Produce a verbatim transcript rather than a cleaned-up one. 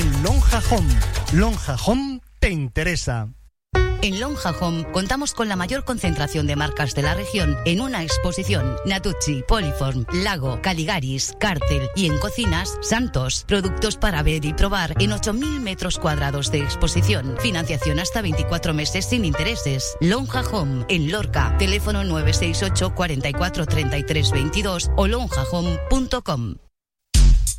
en Lonja Home. Lonja Home te interesa. En Lonja Home contamos con la mayor concentración de marcas de la región en una exposición. Natucci, Poliform, Lago, Caligaris, Cártel y en cocinas, Santos. Productos para ver y probar en ocho mil metros cuadrados de exposición. Financiación hasta veinticuatro meses sin intereses. Lonja Home en Lorca. Teléfono nueve seis ocho, cuarenta y cuatro, treinta y tres veintidós o lonja home punto com.